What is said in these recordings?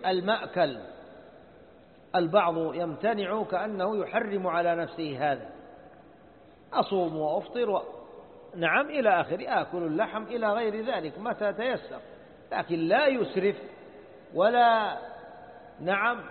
المأكل. البعض يمتنع كأنه يحرم على نفسه هذا، أصوم وأفطر نعم إلى آخر، آكل اللحم إلى غير ذلك متى تيسر، لكن لا يسرف ولا نعم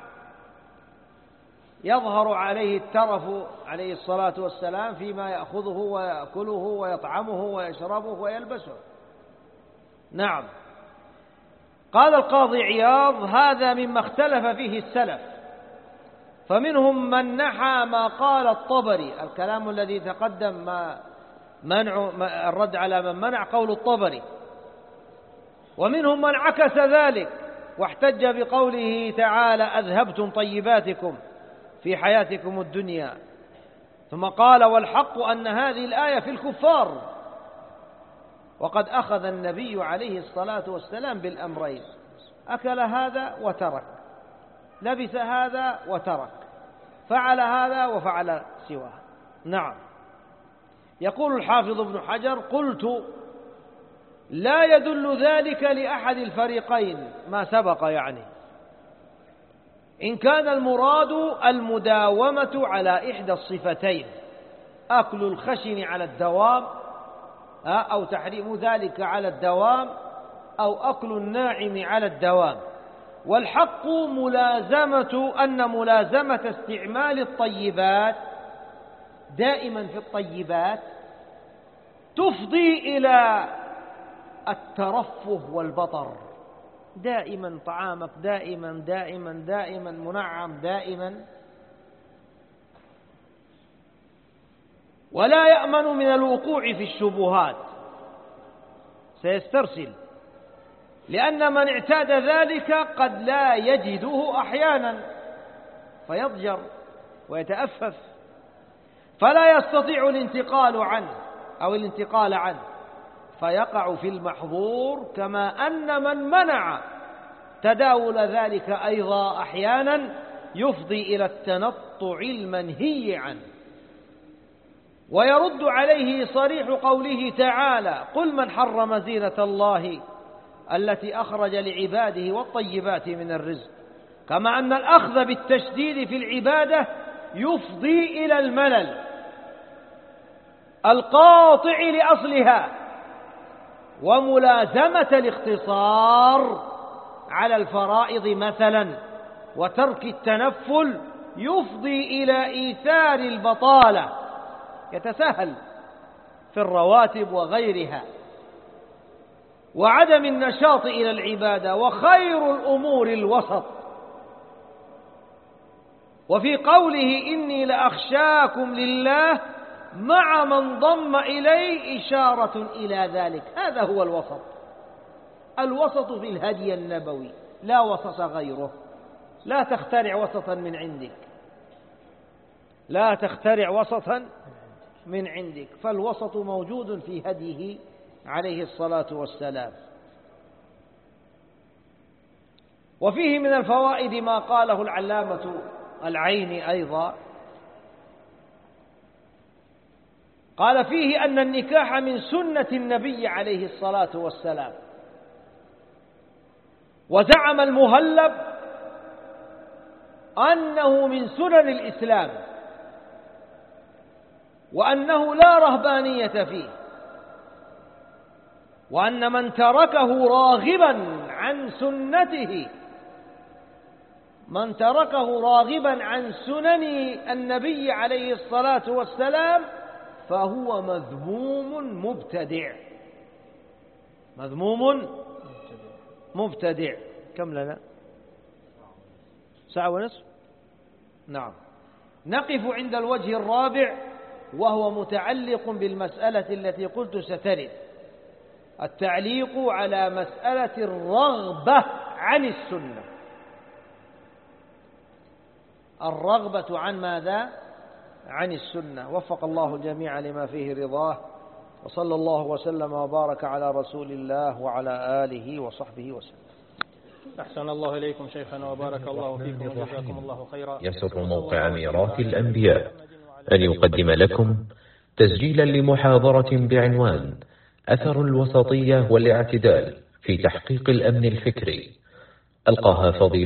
يظهر عليه الترف عليه الصلاة والسلام فيما يأخذه ويأكله ويطعمه ويشربه ويلبسه. نعم. قال القاضي عياض: هذا مما اختلف فيه السلف، فمنهم من نحى ما قال الطبري، الكلام الذي تقدم ما منع الرد على من منع قول الطبري، ومنهم من عكس ذلك واحتج بقوله تعالى: أذهبتم طيباتكم في حياتكم الدنيا، ثم قال: والحق أن هذه الآية في الكفار، وقد أخذ النبي عليه الصلاة والسلام بالأمرين، أكل هذا وترك، لبس هذا وترك، فعل هذا وفعل سواه. نعم. يقول الحافظ ابن حجر: قلت: لا يدل ذلك لأحد الفريقين، ما سبق يعني، إن كان المراد المداومة على إحدى الصفتين، أكل الخشن على الدوام أو تحريم ذلك على الدوام، أو أكل الناعم على الدوام. والحق أن ملازمة استعمال الطيبات دائما في الطيبات تفضي إلى الترفه والبطر، دائما طعامك دائما دائما دائما منعم دائما، ولا يأمن من الوقوع في الشبهات، سيسترسل، لأن من اعتاد ذلك قد لا يجده أحيانا فيضجر ويتأفف، فلا يستطيع الانتقال عنه فيقع في المحظور، كما أن من منع تداول ذلك أيضا أحيانا يفضي إلى التنطع المنهي عنه. ويرد عليه صريح قوله تعالى: قل من حرم زينة الله التي أخرج لعباده والطيبات من الرزق، كما أن الأخذ بالتشديد في العبادة يفضي إلى الملل القاطع لأصلها، وملازمة الاختصار على الفرائض مثلا وترك التنفل يفضي إلى إيثار البطالة، يتساهل في الرواتب وغيرها، وعدم النشاط إلى العبادة، وخير الأمور الوسط. وفي قوله: إني لأخشاكم لله مع من ضم إليه إشارة إلى ذلك، هذا هو الوسط. الوسط في الهدي النبوي لا وسط غيره، لا تخترع وسطا من عندك، لا تخترع وسطا من عندك، فالوسط موجود في هديه عليه الصلاة والسلام. وفيه من الفوائد ما قاله العلامة العيني أيضا، قال فيه أن النكاح من سنة النبي عليه الصلاة والسلام، وزعم المهلب أنه من سنن الإسلام، وأنه لا رهبانية فيه، وأن من تركه راغبا عن سنته، من تركه راغبا عن سنن النبي عليه الصلاة والسلام فهو مذموم مبتدع، مذموم مبتدع. كم لنا؟ ساعة ونصف. نعم. نقف عند الوجه الرابع، وهو متعلق بالمسألة التي قلت سترد، التعليق على مسألة الرغبة عن السنة. الرغبة عن ماذا؟ عن السنة. وفق الله الجميع لما فيه رضاه، وصلى الله وسلم وبارك على رسول الله وعلى آله وصحبه وسلم. أحسن الله إليكم شيخنا وبارك الله فيكم وجزاكم الله خيرا. يسر موقع ميراث الأنبياء أن يقدم لكم تسجيلا لمحاضرة بعنوان أثر الوسطية والاعتدال في تحقيق الأمن الفكري، ألقاها فضيلة